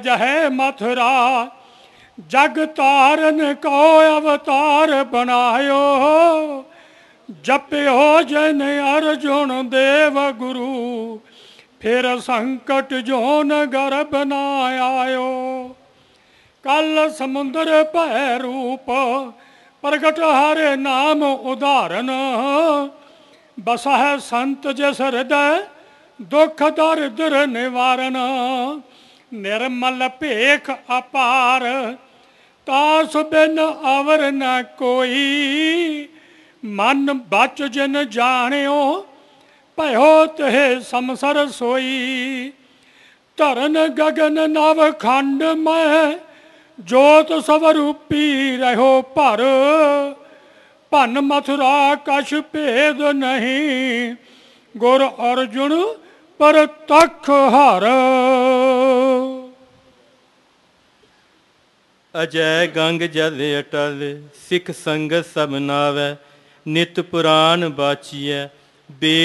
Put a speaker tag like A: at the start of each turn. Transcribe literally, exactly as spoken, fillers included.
A: जहे मथुरा जग तारन को अवतार बनायो, जप्यो जन अर्जुन देव गुरु, फिर संकट जोन गर्भ न आयो। कल समुद्र भय रूप प्रगट हरे नाम उदाहरण, बसा है संत जिस हृदय दुख दरिद्र निवारण। निर्मल भेख अपार तास बिन अवर न कोई, मन बच जिन जानियो भयो तहे समसर सोई। धरन गगन नव खंड में जोत स्वरूपी रहो भर, भन मथुरा कछ भेद नहीं, गुर अर्जुन परतख हर।
B: अजय गंग जल अटल सिख संगत सब नावै, नित पुराण बाचिए बे